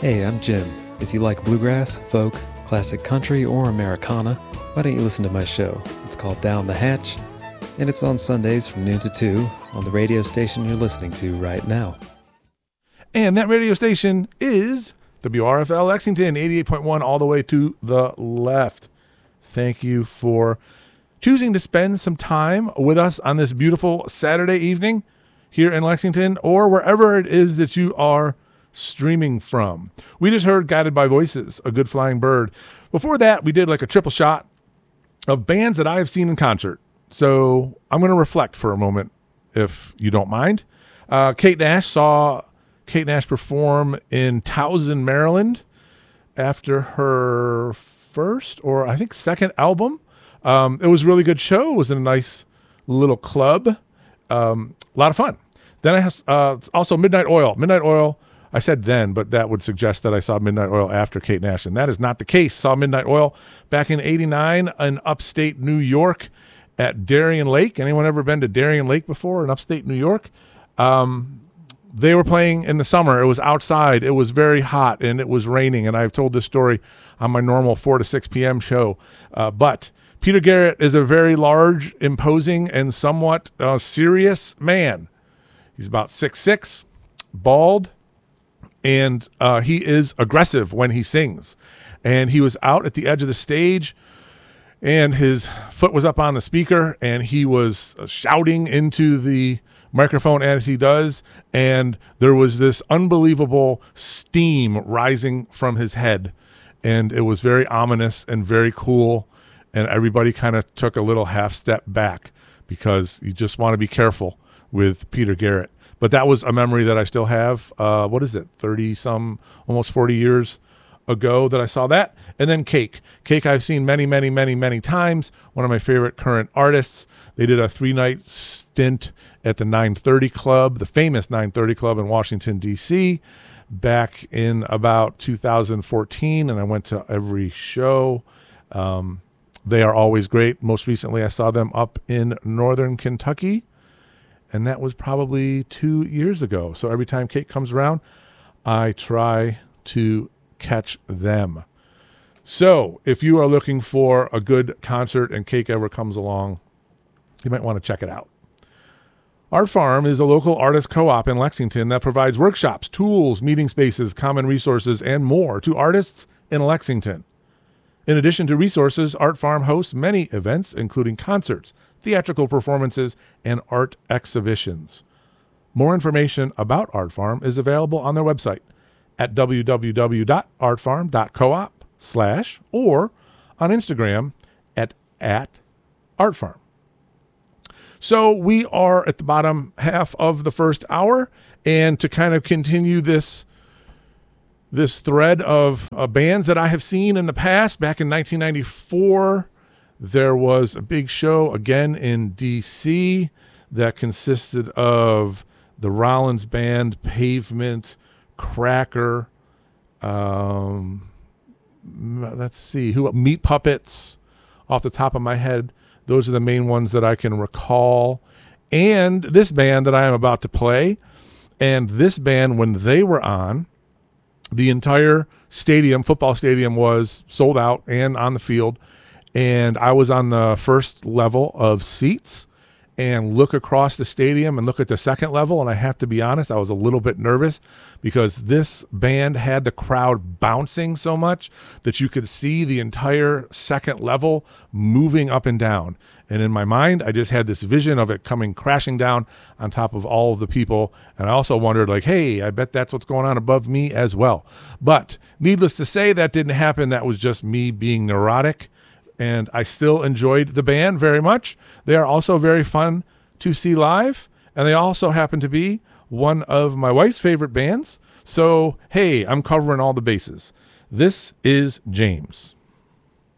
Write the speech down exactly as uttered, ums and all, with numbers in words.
Hey, I'm Jim. If you like bluegrass, folk, classic country, or Americana, why don't you listen to my show? It's called Down the Hatch, and it's on Sundays from noon to two on the radio station you're listening to right now. And that radio station is W R F L Lexington, eighty-eight point one, all the way to the left. Thank you for choosing to spend some time with us on this beautiful Saturday evening here in Lexington or wherever it is that you are streaming from. We just heard Guided by Voices, A Good Flying Bird. Before that, we did like a triple shot of bands that I have seen in concert. So I'm going to reflect for a moment, if you don't mind. Uh, Kate Nash saw Kate Nash perform in Towson, Maryland after her first or I think second album. Um, it was a really good show. It was in a nice little club. Um, a lot of fun. Then I have uh, also Midnight Oil. Midnight Oil, I said then, but that would suggest that I saw Midnight Oil after Kate Nash, and that is not the case. Saw Midnight Oil back in eighty-nine in upstate New York at Darien Lake. Anyone ever been to Darien Lake before in upstate New York? Um, they were playing in the summer. It was outside. It was very hot, and it was raining, and I've told this story on my normal four to six p.m. show. Uh, but Peter Garrett is a very large, imposing, and somewhat uh, serious man. He's about six foot six, bald, and uh, he is aggressive when he sings. And he was out at the edge of the stage, and his foot was up on the speaker, and he was shouting into the microphone as he does, and there was this unbelievable steam rising from his head, and it was very ominous and very cool, and everybody kind of took a little half step back because you just want to be careful with Peter Garrett. But that was a memory that I still have. Uh, what is it, thirty some, almost forty years ago that I saw that. And then Cake. Cake I've seen many, many, many, many times. One of my favorite current artists. They did a three-night stint at the nine thirty Club, the famous nine thirty Club in Washington, D C, back in about two thousand fourteen, and I went to every show. Um, they are always great. Most recently, I saw them up in Northern Kentucky, and that was probably two years ago. So every time Cake comes around, I try to catch them. So if you are looking for a good concert and Cake ever comes along, you might want to check it out. Art Farm is a local artist co-op in Lexington that provides workshops, tools, meeting spaces, common resources, and more to artists in Lexington. In addition to resources, Art Farm hosts many events, including concerts, theatrical performances, and art exhibitions. More information about Art Farm is available on their website at w w w dot art farm dot coop slash or on Instagram at, at artfarm. So we are at the bottom half of the first hour, and to kind of continue this this thread of uh, bands that I have seen in the past, back in nineteen ninety-four, there was a big show again in D C that consisted of the Rollins Band, Pavement, Cracker, um, let's see, who Meat Puppets, off the top of my head. Those are the main ones that I can recall. And this band that I am about to play, and this band, when they were on, the entire stadium, football stadium, was sold out and on the field. And I was on the first level of seats and look across the stadium and look at the second level. And I have to be honest, I was a little bit nervous because this band had the crowd bouncing so much that you could see the entire second level moving up and down. And in my mind, I just had this vision of it coming crashing down on top of all of the people. And I also wondered, like, hey, I bet that's what's going on above me as well. But needless to say, that didn't happen. That was just me being neurotic. And I still enjoyed the band very much. They are also very fun to see live. And they also happen to be one of my wife's favorite bands. So, hey, I'm covering all the bases. This is James.